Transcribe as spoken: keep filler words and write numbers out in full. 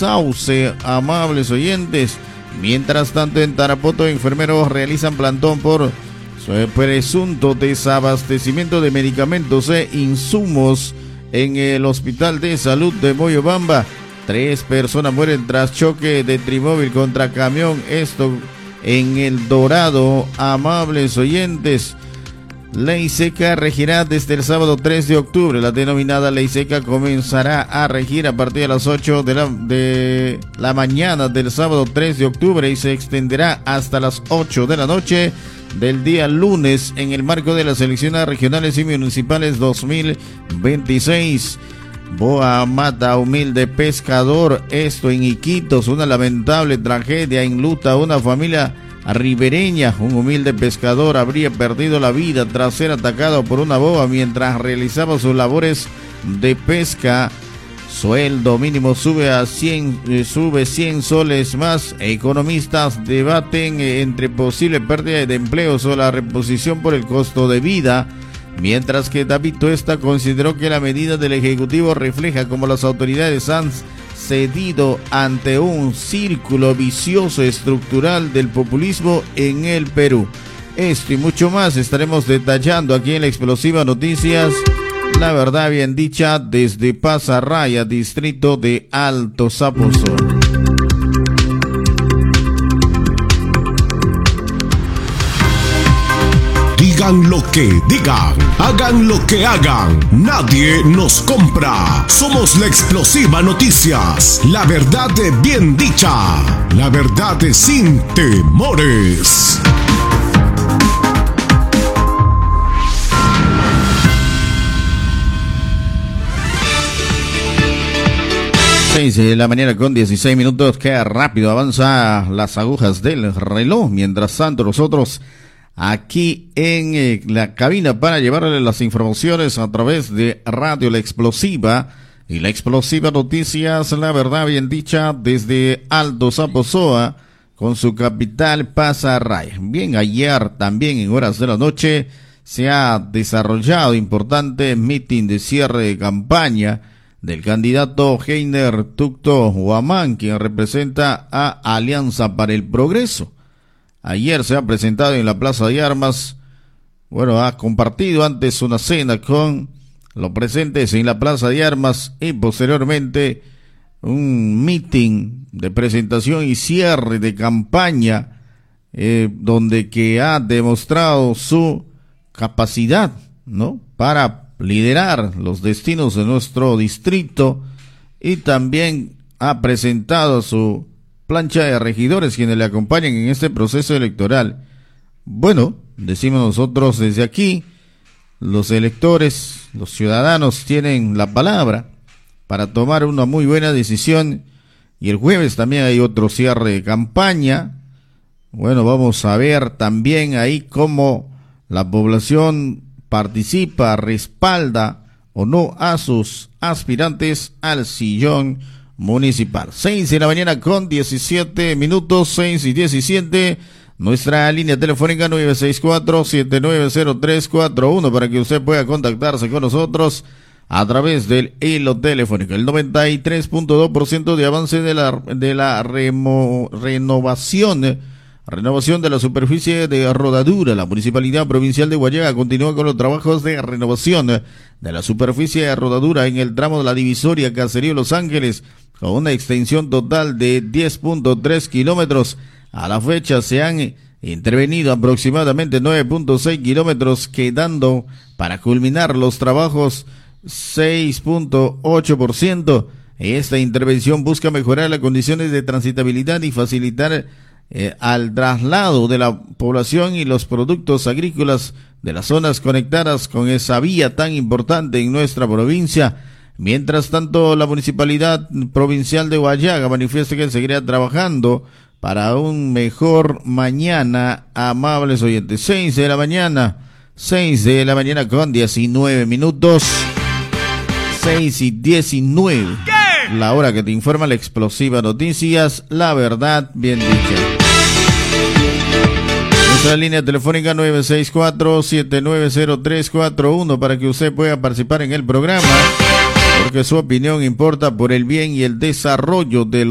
Sauce, amables oyentes. Mientras tanto, en Tarapoto, enfermeros realizan plantón por presunto desabastecimiento de medicamentos e insumos en el Hospital de Salud de Moyobamba. Tres personas mueren tras choque de trimóvil contra camión. Esto en El Dorado, amables oyentes. Ley seca regirá desde el sábado tres de octubre. La denominada ley seca comenzará a regir a partir de las ocho de la, de la mañana del sábado tres de octubre y se extenderá hasta las ocho de la noche del día lunes en el marco de las elecciones regionales y municipales dos mil veintiséis. Boa mata a humilde pescador, esto en Iquitos. Una lamentable tragedia enluta a una familia ribereña. Un humilde pescador habría perdido la vida tras ser atacado por una boa mientras realizaba sus labores de pesca. Sueldo mínimo sube a cien, eh, sube cien soles más. Economistas debaten eh, entre posible pérdida de empleos o la reposición por el costo de vida. Mientras que David Tuesta consideró que la medida del Ejecutivo refleja cómo las autoridades han cedido ante un círculo vicioso estructural del populismo en el Perú. Esto y mucho más estaremos detallando aquí en la Explosiva Noticias, la verdad bien dicha, desde Pasarraya, distrito de Alto Saposo. Digan lo que digan, hagan lo que hagan, nadie nos compra. Somos la Explosiva Noticias, la verdad de bien dicha, la verdad de sin temores. seis de la mañana con dieciséis minutos, qué rápido avanza las agujas del reloj. Mientras tanto, nosotros aquí en eh, la cabina para llevarle las informaciones a través de Radio La Explosiva y La Explosiva Noticias, la verdad bien dicha, desde Alto Saposoa con su capital Pasarraya. Bien, ayer también en horas de la noche se ha desarrollado importante meeting de cierre de campaña del candidato Heiner Tucto Huamán, quien representa a Alianza para el Progreso. Ayer se ha presentado en la Plaza de Armas, bueno, ha compartido antes una cena con los presentes en la Plaza de Armas y posteriormente un meeting de presentación y cierre de campaña, eh, donde que ha demostrado su capacidad, ¿no?, para liderar los destinos de nuestro distrito, y también ha presentado a su plancha de regidores quienes le acompañan en este proceso electoral. Bueno, decimos nosotros desde aquí, los electores, los ciudadanos tienen la palabra para tomar una muy buena decisión, y el jueves también hay otro cierre de campaña. Bueno, vamos a ver también ahí cómo la población participa, respalda o no a sus aspirantes al sillón municipal. seis de la mañana con diecisiete minutos, seis y diecisiete. Nuestra línea telefónica nueve seis cuatro, siete nueve cero, tres cuatro uno para que usted pueda contactarse con nosotros a través del hilo telefónico. El noventa y tres punto dos por ciento de avance de la de la remo, renovación Renovación de la superficie de rodadura. La Municipalidad Provincial de Huallaga continúa con los trabajos de renovación de la superficie de rodadura en el tramo de la divisoria Caserío Los Ángeles, con una extensión total de diez punto tres kilómetros. A la fecha se han intervenido aproximadamente nueve punto seis kilómetros, quedando para culminar los trabajos seis punto ocho por ciento. Esta intervención busca mejorar las condiciones de transitabilidad y facilitar Eh, al traslado de la población y los productos agrícolas de las zonas conectadas con esa vía tan importante en nuestra provincia. Mientras tanto, la Municipalidad Provincial de Huallaga manifiesta que seguirá trabajando para un mejor mañana, amables oyentes. seis de la mañana, seis de la mañana con diecinueve minutos, seis y diecinueve. ¿Qué? La hora que te informa la Explosiva Noticias, la verdad bien dicha. Nuestra línea telefónica nueve seis cuatro, siete nueve cero, tres cuatro uno para que usted pueda participar en el programa, porque su opinión importa por el bien y el desarrollo de los